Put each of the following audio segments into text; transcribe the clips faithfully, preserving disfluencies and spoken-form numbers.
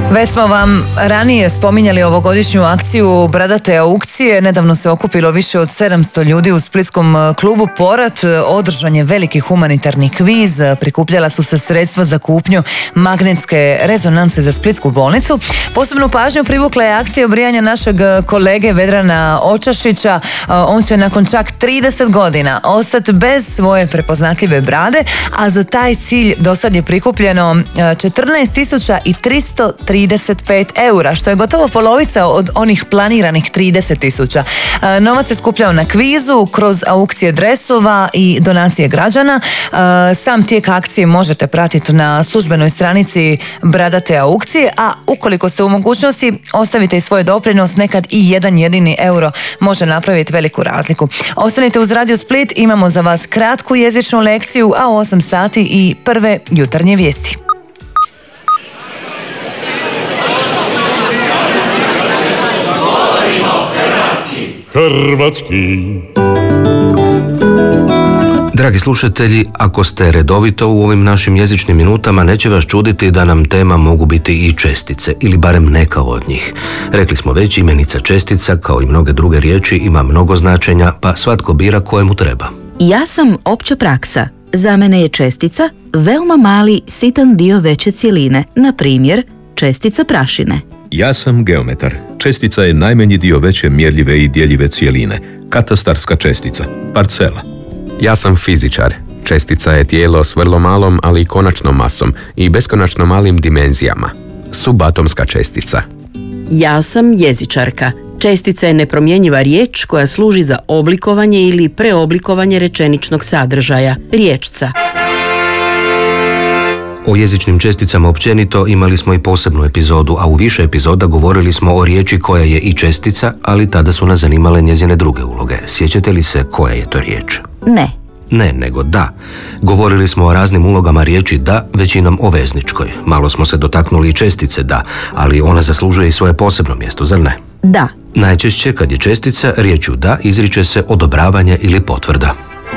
Već smo vam ranije spominjali ovogodišnju akciju Bradate aukcije. Nedavno se okupilo više od sedamsto ljudi u splitskom klubu Porat. Održan je veliki humanitarni kviz, prikupljala su se sredstva za kupnju magnetske rezonance za splitsku bolnicu. Posebnu pažnju privukla je akcija obrijanja našeg kolege Vedrana Očašića. On će nakon čak trideset godina ostati bez svoje prepoznatljive brade, a za taj cilj do sad je prikupljeno četrnaest tisuća tristo trideset pet eura, što je gotovo polovica od onih planiranih trideset tisuća. Novac se skupljao na kvizu, kroz aukcije dresova i donacije građana. Sam tijek akcije možete pratiti na službenoj stranici Bradate aukcije, a ukoliko ste u mogućnosti, ostavite i svoj doprinos, nekad i jedan jedini euro može napraviti veliku razliku. Ostanite uz Radio Split, imamo za vas kratku jezičnu lekciju, a u osam sati i prve jutarnje vijesti. Hrvatski. Dragi slušatelji, ako ste redovito u ovim našim jezičnim minutama, neće vas čuditi da nam tema mogu biti i čestice, ili barem neka od njih. Rekli smo već, imenica čestica, kao i mnoge druge riječi, ima mnogo značenja, pa svatko bira kojemu treba. Ja sam opća praksa. Za mene je čestica veoma mali, sitan dio veće cjeline, na primjer, čestica prašine. Ja sam geometar. Čestica je najmanji dio veće mjerljive i djeljive cijeline. Katastarska čestica. Parcela. Ja sam fizičar. Čestica je tijelo s vrlo malom, ali i konačnom masom i beskonačno malim dimenzijama. Subatomska čestica. Ja sam jezičarka. Čestica je nepromjenjiva riječ koja služi za oblikovanje ili preoblikovanje rečeničnog sadržaja. Riječca. O jezičnim česticama općenito imali smo i posebnu epizodu, a u više epizoda govorili smo o riječi koja je i čestica, ali tada su nas zanimale njezine druge uloge. Sjećate li se koja je to riječ? Ne. Ne, nego da. Govorili smo o raznim ulogama riječi da, većinom o vezničkoj. Malo smo se dotaknuli i čestice da, ali ona zaslužuje i svoje posebno mjesto, zar ne? Da. Najčešće kad je čestica, riječju da izriče se odobravanje ili potvrda.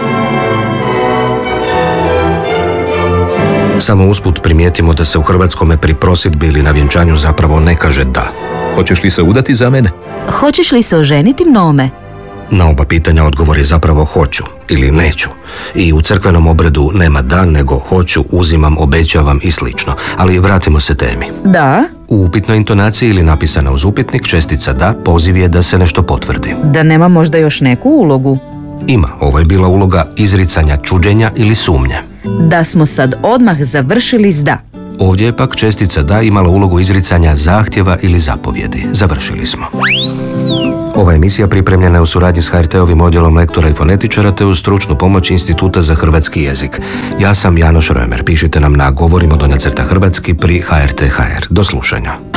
Samo usput primijetimo da se u hrvatskome pri prosjedbi ili na vjenčanju zapravo ne kaže da. Hoćeš li se udati za mene? Hoćeš li se oženiti mnome? Na oba pitanja odgovor je zapravo hoću ili neću. I u crkvenom obredu nema da, nego hoću, uzimam, obećavam i slično. Ali vratimo se temi. Da. U upitnoj intonaciji ili napisana uz upitnik, čestica da poziv je da se nešto potvrdi. Da nema možda još neku ulogu? Ima, ovo je bila uloga izricanja čuđenja ili sumnje. Da smo sad odmah završili s da. Ovdje je pak čestica da imala ulogu izricanja zahtjeva ili zapovjedi. Završili smo. Ova emisija pripremljena je u suradnji s H R T-ovim odjelom lektora i fonetičara te uz stručnu pomoć Instituta za hrvatski jezik. Ja sam Janoš Römer. Pišite nam na govorimo do nacrta hrvatski pri H R T H R. Do slušanja.